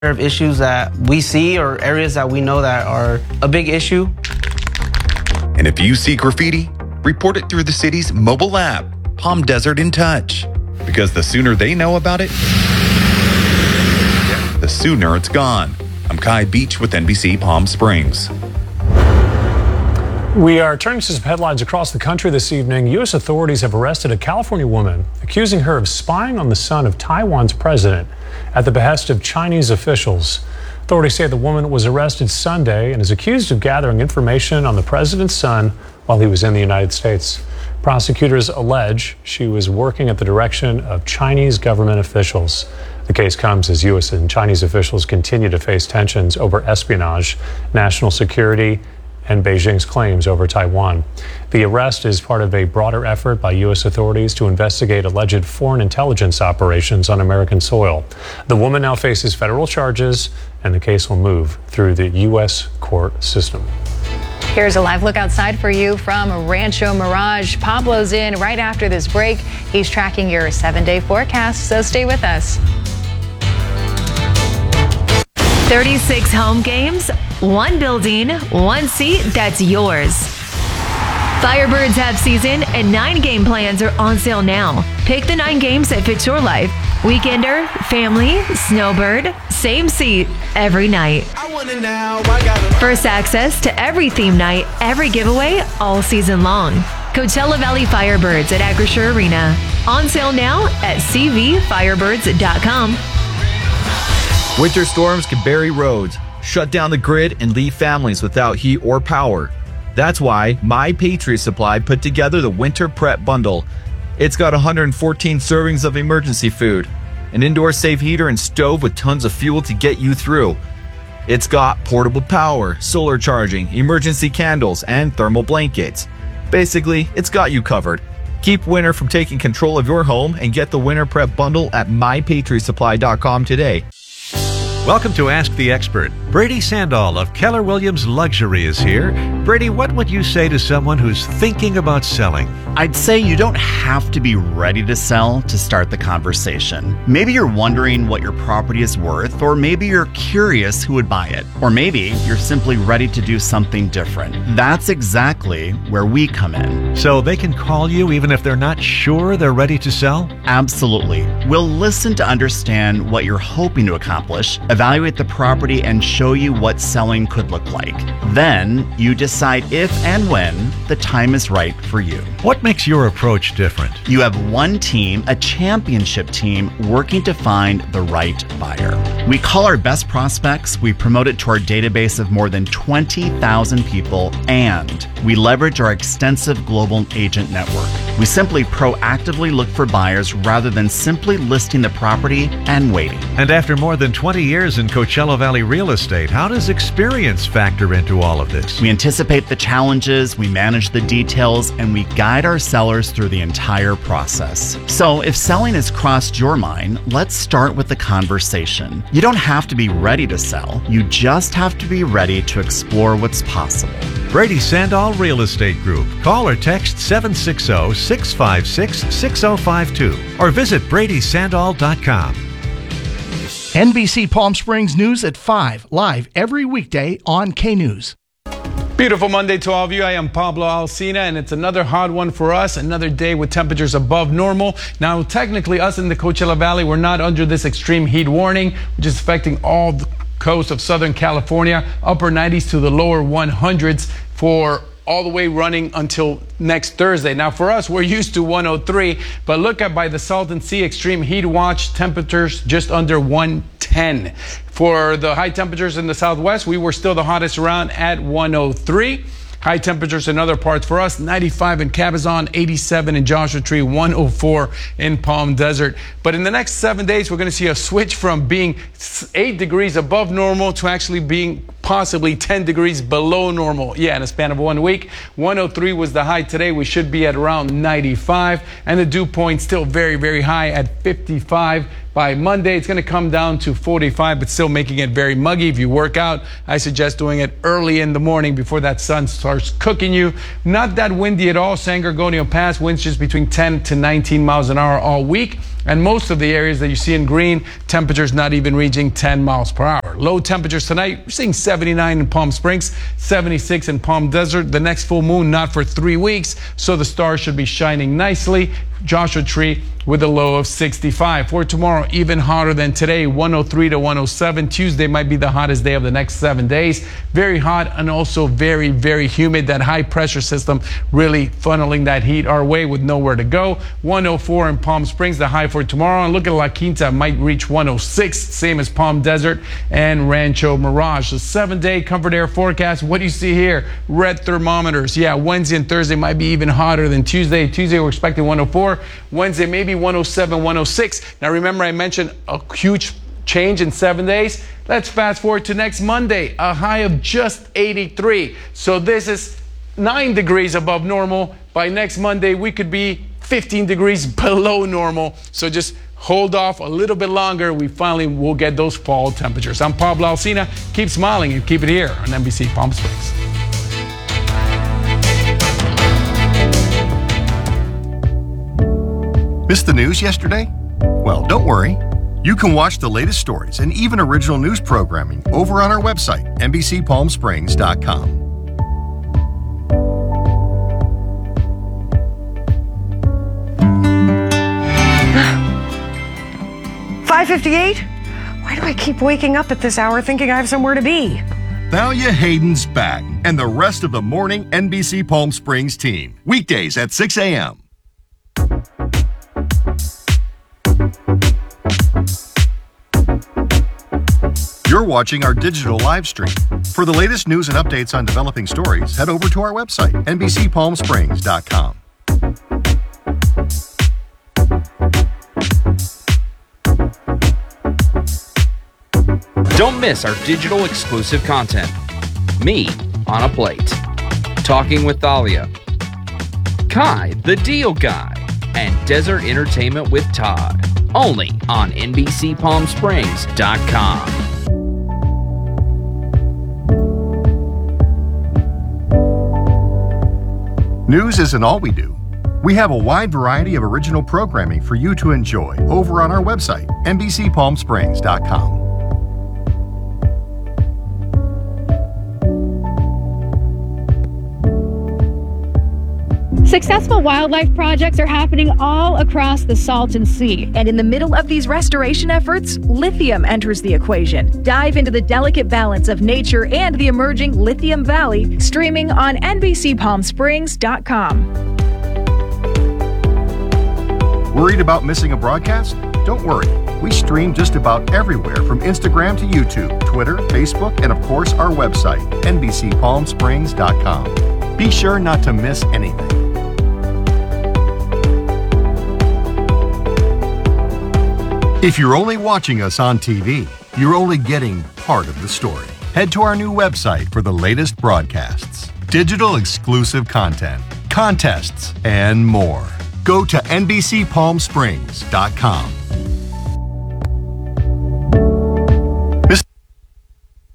of issues that we see or areas that we know that are a big issue. And if you see graffiti, report it through the city's mobile app, Palm Desert in Touch. Because the sooner they know about it, the sooner it's gone. I'm Kai Beach with NBC Palm Springs. We are turning to some headlines across the country this evening. U.S. authorities have arrested a California woman accusing her of spying on the son of Taiwan's president at the behest of Chinese officials. Authorities say the woman was arrested Sunday and is accused of gathering information on the president's son while he was in the United States. Prosecutors allege she was working at the direction of Chinese government officials. The case comes as U.S. and Chinese officials continue to face tensions over espionage, national security, and Beijing's claims over Taiwan. The arrest is part of a broader effort by U.S. authorities to investigate alleged foreign intelligence operations on American soil. The woman now faces federal charges, and the case will move through the U.S. court system. Here's a live look outside for you from Rancho Mirage. Pablo's in right after this break. He's tracking your 7-day forecast, so stay with us. 36 home games, one building, one seat that's yours. Firebirds have season and 9 game plans are on sale now. Pick the 9 games that fit your life. Weekender, family, snowbird, same seat every night. First access to every theme night, every giveaway all season long. Coachella Valley Firebirds at Acrisure Arena. On sale now at cvfirebirds.com. Winter storms can bury roads, shut down the grid, and leave families without heat or power. That's why My Patriot Supply put together the Winter Prep Bundle. It's got 114 servings of emergency food, an indoor safe heater and stove with tons of fuel to get you through. It's got portable power, solar charging, emergency candles, and thermal blankets. Basically, it's got you covered. Keep winter from taking control of your home and get the Winter Prep Bundle at mypatriotsupply.com today. Welcome to Ask the Expert. Brady Sandall of Keller Williams Luxury is here. Brady, what would you say to someone who's thinking about selling? I'd say you don't have to be ready to sell to start the conversation. Maybe you're wondering what your property is worth, or maybe you're curious who would buy it, or maybe you're simply ready to do something different. That's exactly where we come in. So they can call you even if they're not sure they're ready to sell? Absolutely. We'll listen to understand what you're hoping to accomplish, evaluate the property, and show you what selling could look like. Then you decide if and when the time is right for you. What makes your approach different? You have one team, a championship team, working to find the right buyer. We call our best prospects, we promote it to our database of more than 20,000 people, and we leverage our extensive global agent network. We simply proactively look for buyers rather than simply listing the property and waiting. And after more than 20 years in Coachella Valley real estate, how does experience factor into all of this? We anticipate the challenges, we manage the details, and we guide our sellers through the entire process. So if selling has crossed your mind, let's start with the conversation. You don't have to be ready to sell. You just have to be ready to explore what's possible. Brady Sandall Real Estate Group. Call or text 760-656-6052 or visit bradysandall.com. NBC Palm Springs News at 5, live every weekday on K-News. Beautiful Monday to all of you. I am Pablo Alcina, and it's another hot one for us. Another day with temperatures above normal. Now, technically, us in the Coachella Valley, we're not under this extreme heat warning, which is affecting all the coast of Southern California. Upper 90s to the lower 100s for all the way running until next Thursday. Now for us, we're used to 103, but look at by the Salton Sea extreme heat watch, temperatures just under 110. For the high temperatures in the southwest, we were still the hottest around at 103. High temperatures in other parts for us, 95 in Cabazon, 87 in Joshua Tree, 104 in Palm Desert. But in the next 7 days, we're going to see a switch from being 8 degrees above normal to actually being possibly 10 degrees below normal. Yeah, in a span of 1 week. 103 was the high today. We should be at around 95. And the dew point still very, very high at 55. By Monday, it's going to come down to 45, but still making it very muggy. If you work out, I suggest doing it early in the morning before that sun starts cooking you. Not that windy at all. San Gorgonio Pass, winds just between 10 to 19 miles an hour all week. And most of the areas that you see in green, temperatures not even reaching 10 miles per hour. Low temperatures tonight, we're seeing 79 in Palm Springs, 76 in Palm Desert. The next full moon, not for 3 weeks, so the stars should be shining nicely. Joshua Tree with a low of 65. For tomorrow, even hotter than today, 103 to 107. Tuesday might be the hottest day of the next 7 days. Very hot and also very, very humid. That high pressure system really funneling that heat our way with nowhere to go. 104 in Palm Springs, the high for tomorrow. And look at La Quinta, might reach 106, same as Palm Desert and Rancho Mirage. The 7-day Comfort Air forecast. What do you see here? Red thermometers. Yeah, Wednesday and Thursday might be even hotter than Tuesday. Tuesday, we're expecting 104. Wednesday, maybe 107, 106. Now, remember, I mentioned a huge change in 7 days. Let's fast forward to next Monday, a high of just 83. So this is 9 degrees above normal. By next Monday, we could be 15 degrees below normal. So just hold off a little bit longer. We finally will get those fall temperatures. I'm Pablo Alsina. Keep smiling and keep it here on NBC Palm Springs. Missed the news yesterday? Well, don't worry. You can watch the latest stories and even original news programming over on our website, NBCPalmSprings.com. $5:58? Why do I keep waking up at this hour thinking I have somewhere to be? Thalia Hayden's back and the rest of the morning NBC Palm Springs team. Weekdays at 6 a.m. You're watching our digital live stream. For the latest news and updates on developing stories, head over to our website, NBCPalmSprings.com. Don't miss our digital exclusive content. Me on a Plate, Talking with Thalia, Kai the Deal Guy, and Desert Entertainment with Todd. Only on NBCPalmSprings.com. News isn't all we do. We have a wide variety of original programming for you to enjoy over on our website, NBCPalmSprings.com. Successful wildlife projects are happening all across the Salton Sea. And in the middle of these restoration efforts, lithium enters the equation. Dive into the delicate balance of nature and the emerging Lithium Valley, streaming on NBCPalmSprings.com. Worried about missing a broadcast? Don't worry. We stream just about everywhere from Instagram to YouTube, Twitter, Facebook, and of course our website, NBCPalmSprings.com. Be sure not to miss anything. If you're only watching us on TV, you're only getting part of the story. Head to our new website for the latest broadcasts, digital exclusive content, contests, and more. Go to NBCPalmSprings.com.